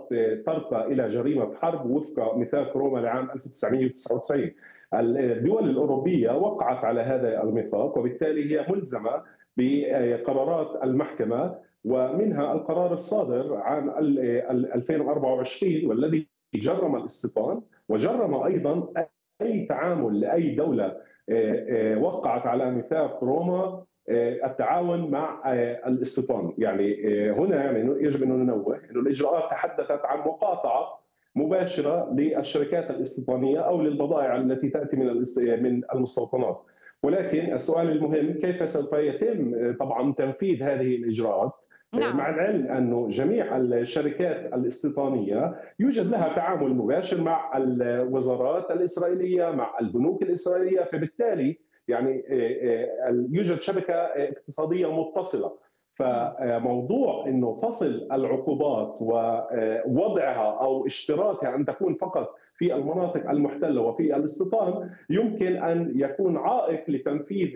ترقى إلى جريمة حرب وفق ميثاق روما لعام 1999. الدول الأوروبية وقعت على هذا الميثاق، وبالتالي هي ملزمة بقرارات المحكمة، ومنها القرار الصادر عام 2024 والذي جرم الاستيطان وجرم أيضا أي تعامل لأي دولة وقعت على ميثاق روما التعاون مع الاستيطان. يعني هنا يعني يجب أن ننوه أن الإجراءات تحدثت عن مقاطعة مباشرة للشركات الاستيطانية أو للبضائع التي تأتي من المستوطنات، ولكن السؤال المهم كيف سوف يتم طبعا تنفيذ هذه الإجراءات؟ نعم. مع العلم أنه جميع الشركات الاستيطانية يوجد لها تعامل مباشر مع الوزارات الإسرائيلية، مع البنوك الإسرائيلية، فبالتالي يعني يوجد شبكة اقتصادية متصلة. فموضوع انه فصل العقوبات ووضعها او اشتراطها ان تكون فقط في المناطق المحتله وفي الاستيطان يمكن ان يكون عائق لتنفيذ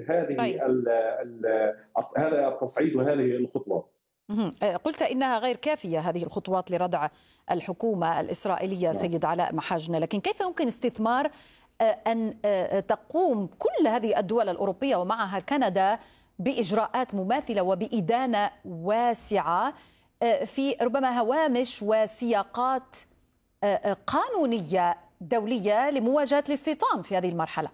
هذا التصعيد وهذه الخطوات. قلت إنها غير كافية هذه الخطوات لردع الحكومة الإسرائيلية سيد علاء محاجنة، لكن كيف يمكن استثمار أن تقوم كل هذه الدول الأوروبية ومعها كندا بإجراءات مماثلة وبإدانة واسعة في ربما هوامش وسياقات قانونية دولية لمواجهة الاستيطان في هذه المرحلة؟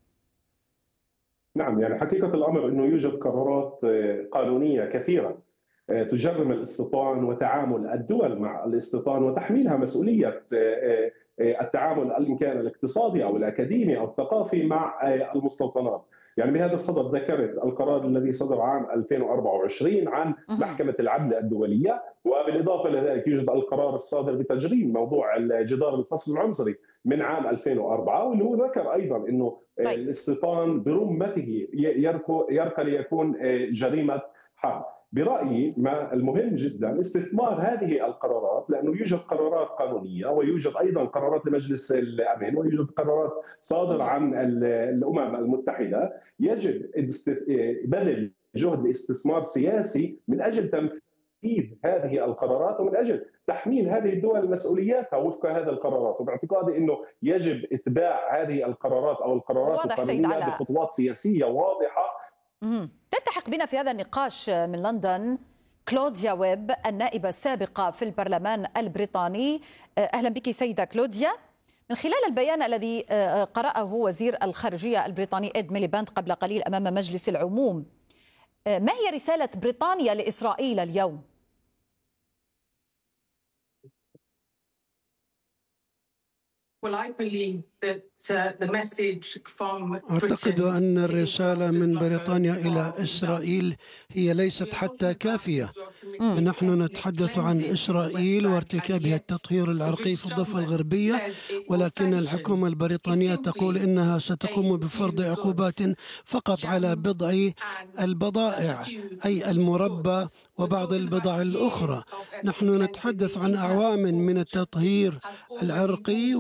نعم، يعني حقيقة الأمر أنه يوجد قرارات قانونية كثيرة تجرم الاستيطان وتعامل الدول مع الاستيطان وتحميلها مسؤولية التعامل إن كان الاقتصادي أو الأكاديمي أو الثقافي مع المستوطنات. يعني بهذا الصدد ذكرت القرار الذي صدر عام 2024 عن محكمة العدل الدولية، وبالإضافة إلى ذلك يوجد القرار الصادر بتجريم موضوع جدار الفصل العنصري من عام 2004، واللي هو ذكر أيضا أنه الاستيطان برمته يرقى ليكون جريمة حرب. برأيي ما المهم جدا استثمار هذه القرارات، لأنه يوجد قرارات قانونية ويوجد أيضا قرارات لمجلس الأمن ويوجد قرارات صادرة عن الأمم المتحدة. يجب بذل جهد استثمار سياسي من أجل تنفيذ هذه القرارات ومن أجل تحميل هذه الدول مسؤولياتها وفق هذه القرارات، وباعتقادي أنه يجب إتباع هذه القرارات أو القرارات القانونية بخطوات سياسية واضحة. تلتحق بنا في هذا النقاش من لندن كلوديا ويب، النائبة السابقة في البرلمان البريطاني. أهلا بك سيدة كلوديا. من خلال البيان الذي قرأه وزير الخارجية البريطاني إد ميليباند قبل قليل أمام مجلس العموم، ما هي رسالة بريطانيا لإسرائيل اليوم؟ أعتقد أن الرسالة من بريطانيا إلى إسرائيل هي ليست حتى كافية. فنحن نتحدث عن إسرائيل وارتكابها التطهير العرقي في الضفة الغربية، ولكن الحكومة البريطانية تقول إنها ستقوم بفرض عقوبات فقط على بضع البضائع أي المربى وبعض البضع الأخرى. نحن نتحدث عن أعوام من التطهير العرقي،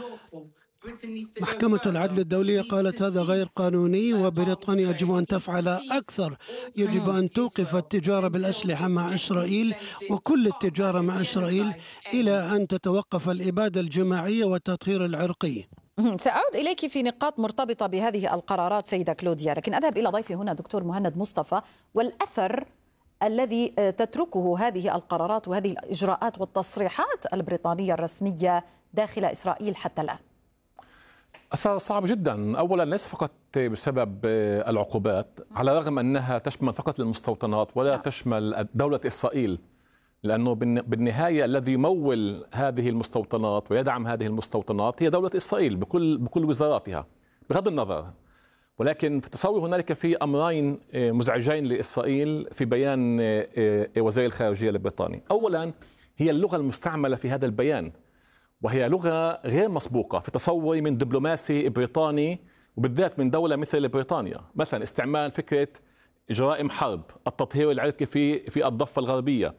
ومحكمة العدل الدولية قالت هذا غير قانوني، وبريطانيا يجب أن تفعل أكثر. يجب أن توقف التجارة بالأسلحة مع إسرائيل وكل التجارة مع إسرائيل إلى أن تتوقف الإبادة الجماعية والتطهير العرقي. سأعود إليك في نقاط مرتبطة بهذه القرارات سيدة كلوديا، لكن أذهب إلى ضيفي هنا دكتور مهند مصطفى والأثر الذي تتركه هذه القرارات وهذه الإجراءات والتصريحات البريطانية الرسمية داخل إسرائيل حتى الآن. أثر صعب جدا. أولا ليس فقط بسبب العقوبات، على الرغم أنها تشمل فقط المستوطنات ولا تشمل دولة إسرائيل، لأنه بالنهاية الذي يمول هذه المستوطنات ويدعم هذه المستوطنات هي دولة إسرائيل بكل وزاراتها بغض النظر. ولكن في تصور هنالك في أمرين مزعجين لإسرائيل في بيان وزير الخارجية البريطاني. أولا هي اللغة المستعملة في هذا البيان، وهي لغة غير مسبوقة في تصوري من دبلوماسي بريطاني وبالذات من دولة مثل بريطانيا. مثلا استعمال فكرة جرائم حرب، التطهير العرقي في الضفة الغربية،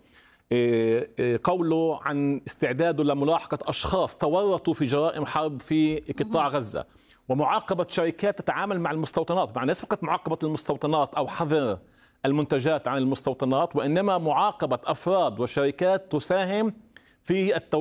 قوله عن استعداده لملاحقة أشخاص تورطوا في جرائم حرب في قطاع غزة، ومعاقبة شركات تتعامل مع المستوطنات، مع ليس فقط معاقبة المستوطنات أو حظر المنتجات عن المستوطنات، وإنما معاقبة أفراد وشركات تساهم في